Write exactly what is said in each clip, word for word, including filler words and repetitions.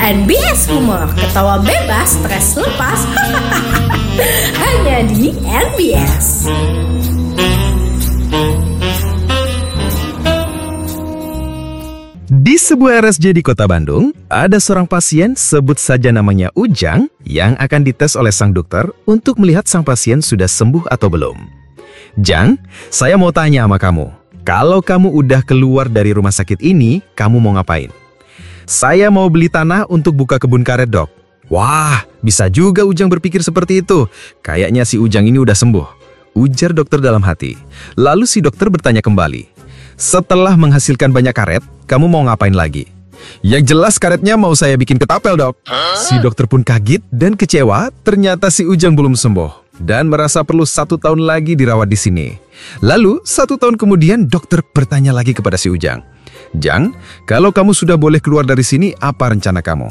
N B S Humor, ketawa bebas, stres lepas. Hanya di N B S. Di sebuah R S J di kota Bandung, ada seorang pasien, sebut saja namanya Ujang, yang akan dites oleh sang dokter untuk melihat sang pasien sudah sembuh atau belum. Jang, saya mau tanya sama kamu, kalau kamu udah keluar dari rumah sakit ini, kamu mau ngapain? Saya mau beli tanah untuk buka kebun karet, dok. Wah, bisa juga Ujang berpikir seperti itu. Kayaknya si Ujang ini udah sembuh, ujar dokter dalam hati. Lalu si dokter bertanya kembali, setelah menghasilkan banyak karet, kamu mau ngapain lagi? Yang jelas karetnya mau saya bikin ketapel, dok. Si dokter pun kaget dan kecewa, ternyata si Ujang belum sembuh dan merasa perlu satu tahun lagi dirawat di sini. Lalu, satu tahun kemudian dokter bertanya lagi kepada si Ujang, Jang, kalau kamu sudah boleh keluar dari sini, apa rencana kamu?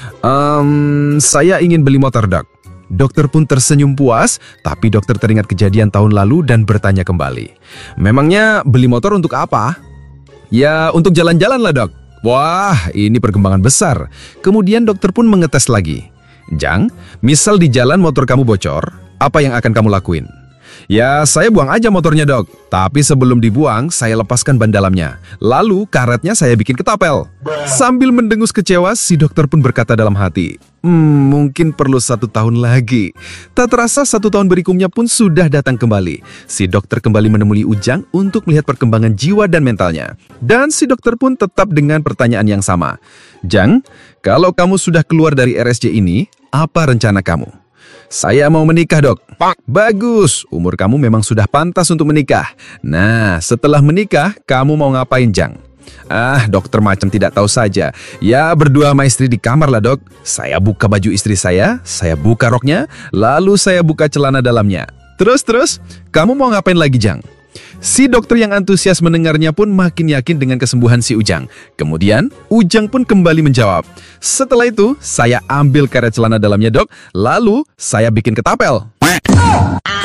Ehm, saya ingin beli motor, dok. Dokter pun tersenyum puas, tapi dokter teringat kejadian tahun lalu dan bertanya kembali, memangnya beli motor untuk apa? Ya, untuk jalan-jalan lah, dok. Wah, ini perkembangan besar. Kemudian dokter pun mengetes lagi. Jang, misal di jalan motor kamu bocor, apa yang akan kamu lakuin? Ya, saya buang aja motornya, dok. Tapi sebelum dibuang, saya lepaskan ban dalamnya. Lalu, karetnya saya bikin ketapel. Sambil mendengus kecewa, si dokter pun berkata dalam hati, Hmm, mungkin perlu satu tahun lagi. Tak terasa satu tahun berikutnya pun sudah datang kembali. Si dokter kembali menemui Ujang untuk melihat perkembangan jiwa dan mentalnya. Dan si dokter pun tetap dengan pertanyaan yang sama. Jang, kalau kamu sudah keluar dari R S J ini, apa rencana kamu? Saya mau menikah, dok. Bagus, umur kamu memang sudah pantas untuk menikah. Nah, setelah menikah, kamu mau ngapain, Jang? Ah, dokter macam tidak tahu saja. Ya, berdua sama istri di kamar lah, dok. Saya buka baju istri saya, saya buka roknya, lalu saya buka celana dalamnya. Terus-terus, kamu mau ngapain lagi, Jang? Si dokter yang antusias mendengarnya pun makin yakin dengan kesembuhan si Ujang. Kemudian, Ujang pun kembali menjawab, setelah itu, saya ambil karet celana dalamnya, dok, lalu saya bikin ketapel.